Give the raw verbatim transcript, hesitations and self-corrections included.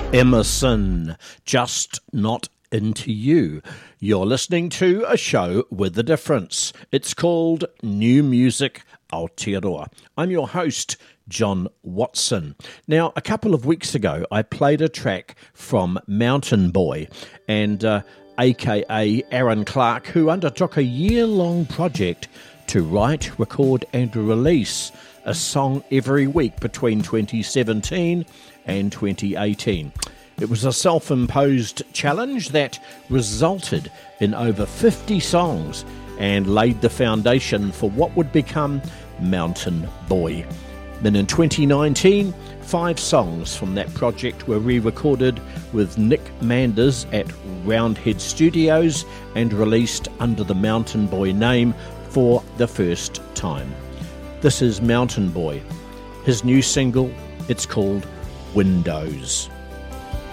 Emerson, Just Not Into You. You're listening to a show with a difference. It's called New Music Aotearoa. I'm your host, John Watson. Now, a couple of weeks ago, I played a track from Mountain Boy, and uh, a k a. Aaron Clark, who undertook a year-long project to write, record and release a song every week between twenty seventeen and twenty eighteen. It was a self-imposed challenge that resulted in over fifty songs and laid the foundation for what would become Mountain Boy. Then in twenty nineteen, five songs from that project were re-recorded with Nick Manders at Roundhead Studios and released under the Mountain Boy name for the first time. This is Mountain Boy. His new single, it's called Windows.